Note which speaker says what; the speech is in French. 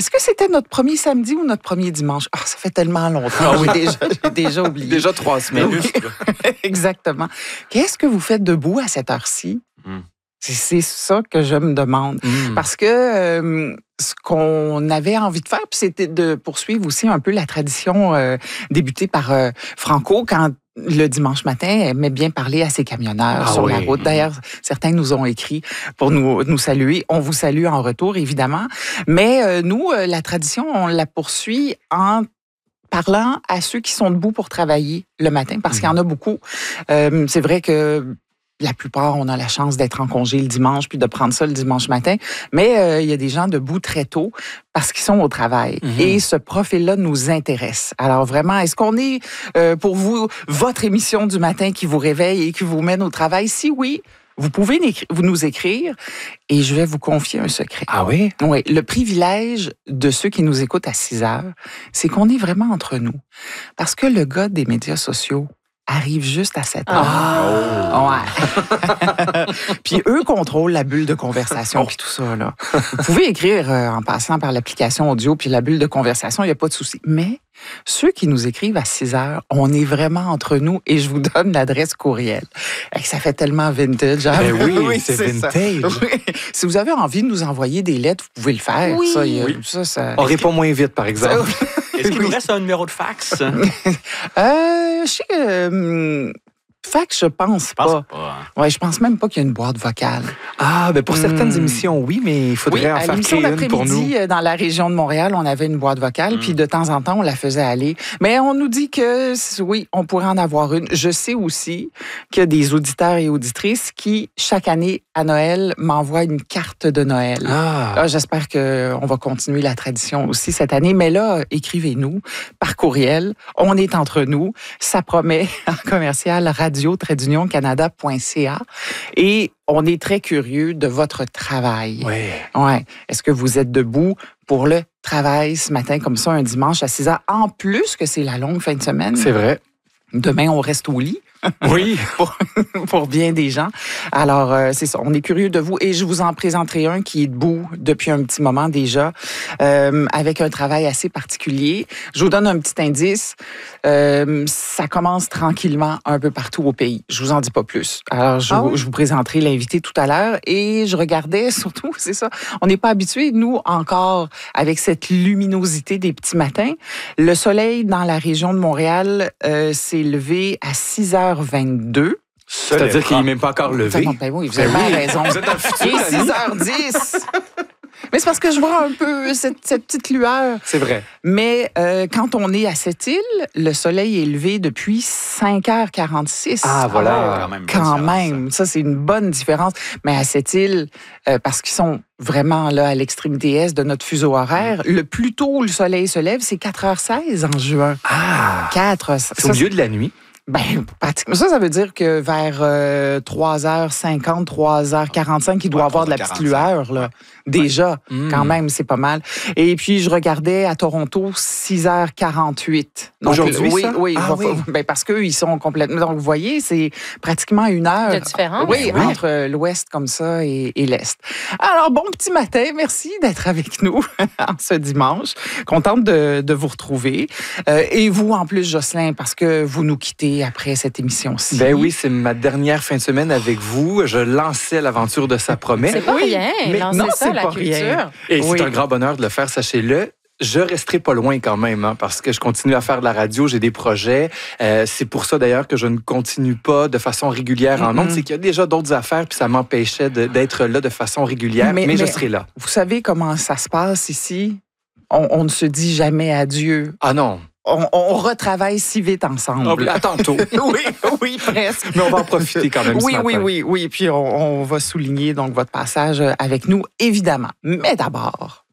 Speaker 1: Est-ce que c'était notre premier samedi ou notre premier dimanche? Ah, ça fait tellement longtemps. J'ai déjà oublié.
Speaker 2: Déjà 3 semaines.
Speaker 1: Oui. Exactement. Qu'est-ce que vous faites debout à cette heure-ci? C'est ça que je me demande. Parce que ce qu'on avait envie de faire, puis c'était de poursuivre aussi un peu la tradition débutée par Franco quand le dimanche matin, aimait bien parler à ses camionneurs sur la route. D'ailleurs, certains nous ont écrit pour nous saluer. On vous salue en retour, évidemment. Mais nous, la tradition, on la poursuit en parlant à ceux qui sont debout pour travailler le matin, parce qu'il y en a beaucoup. C'est vrai que la plupart, on a la chance d'être en congé le dimanche puis de prendre ça le dimanche matin. Mais il y a des gens debout très tôt parce qu'ils sont au travail. Et ce profil-là nous intéresse. Alors vraiment, est-ce qu'on est, pour vous, votre émission du matin qui vous réveille et qui vous mène au travail? Si oui, vous pouvez nous écrire et je vais vous confier un secret.
Speaker 2: Ah oui?
Speaker 1: Oui. Le privilège de ceux qui nous écoutent à 6 heures, c'est qu'on est vraiment entre nous. Parce que le gars des médias sociaux arrive juste à 7 heures. Ouais. Puis eux contrôlent la bulle de conversation puis tout ça, là. Vous pouvez écrire en passant par l'application audio puis la bulle de conversation, il n'y a pas de souci. Mais ceux qui nous écrivent à 6 heures, on est vraiment entre nous et je vous donne l'adresse courriel. Ça fait tellement vintage. Hein?
Speaker 2: Ben oui, c'est vintage.
Speaker 1: Oui. Si vous avez envie de nous envoyer des lettres, vous pouvez le faire.
Speaker 3: Oui.
Speaker 1: Ça.
Speaker 2: On répond moins vite, par exemple.
Speaker 4: Est-ce qu'il nous reste un numéro de fax?
Speaker 1: Je sais que... fax, je pense pas. Ouais, je pense même pas qu'il y a une boîte vocale.
Speaker 2: Ah, ben pour certaines émissions, oui, mais il faudrait en faire créer une pour nous.
Speaker 1: Dans la région de Montréal, on avait une boîte vocale, puis de temps en temps, on la faisait aller. Mais on nous dit que, oui, on pourrait en avoir une. Je sais aussi qu'il y a des auditeurs et auditrices qui, chaque année, à Noël, m'envoient une carte de Noël. Là, j'espère qu'on va continuer la tradition aussi cette année. Mais là, écrivez-nous par courriel. On est entre nous. Ça promet en commercial radio-canada.ca. Et on est très curieux de votre travail.
Speaker 2: Oui.
Speaker 1: Ouais. Est-ce que vous êtes debout pour le travail ce matin, comme ça, un dimanche à 6 heures? En plus que c'est la longue fin de semaine.
Speaker 2: C'est vrai.
Speaker 1: Demain, on reste au lit.
Speaker 2: Oui.
Speaker 1: pour bien des gens. Alors, c'est ça. On est curieux de vous. Et je vous en présenterai un qui est debout depuis un petit moment déjà, avec un travail assez particulier. Je vous donne un petit indice. Ça commence tranquillement un peu partout au pays. Je vous en dis pas plus. Alors, je vous présenterai l'invité tout à l'heure. Et je regardais surtout, c'est ça, on n'est pas habitués, nous, encore, avec cette luminosité des petits matins. Le soleil dans la région de Montréal s'est levé à 6h22.
Speaker 2: C'est-à-dire qu'il n'est même pas encore levé.
Speaker 1: Ben oui, vous avez bien raison.
Speaker 2: Vous êtes dans le futur.
Speaker 1: Il est 6h10. Mais c'est parce que je vois un peu cette petite lueur.
Speaker 2: C'est vrai.
Speaker 1: Mais quand on est à cette île, le soleil est levé depuis 5h46.
Speaker 2: Ah, voilà.
Speaker 1: Quand même. Ça, c'est une bonne différence. Mais à cette île, parce qu'ils sont vraiment là à l'extrémité est de notre fuseau horaire, le plus tôt où le soleil se lève, c'est 4h16 en juin.
Speaker 2: Ah!
Speaker 1: 4.
Speaker 2: C'est au milieu de la nuit.
Speaker 1: Ben, pratiquement. Ça veut dire que vers 3h50, 3h45, il doit avoir de la petite lueur, là. Déjà, quand même, c'est pas mal. Et puis, je regardais à Toronto, 6h48. Donc,
Speaker 2: aujourd'hui,
Speaker 1: oui,
Speaker 2: ça?
Speaker 1: Oui, ben, parce qu'eux, ils sont complètement... Donc, vous voyez, c'est pratiquement 1 heure.
Speaker 3: De différence.
Speaker 1: Oui, entre l'Ouest comme ça et l'Est. Alors, bon petit matin. Merci d'être avec nous en ce dimanche. Contente de vous retrouver. Et vous, en plus, Jocelyn, parce que vous nous quittez après cette émission-ci.
Speaker 2: Ben oui, c'est ma dernière fin de semaine avec vous. Je lançais l'aventure de Ça promet.
Speaker 3: C'est pas rien.
Speaker 1: Mais
Speaker 3: Lancer
Speaker 1: non,
Speaker 3: ça,
Speaker 1: c'est
Speaker 3: la
Speaker 1: pas
Speaker 3: culture.
Speaker 1: rien.
Speaker 2: Et c'est un grand bonheur de le faire, sachez-le. Je resterai pas loin quand même, hein, parce que je continue à faire de la radio, j'ai des projets. C'est pour ça d'ailleurs que je ne continue pas de façon régulière en ondes. C'est qu'il y a déjà d'autres affaires, puis ça m'empêchait d'être là de façon régulière, mais je serai là.
Speaker 1: Vous savez comment ça se passe ici? On ne se dit jamais adieu.
Speaker 2: Ah non.
Speaker 1: On retravaille si vite ensemble.
Speaker 2: À tantôt.
Speaker 1: oui, presque.
Speaker 2: Mais on va en profiter quand même ce matin.
Speaker 1: Oui. Puis on va souligner donc votre passage avec nous, évidemment. Mais d'abord...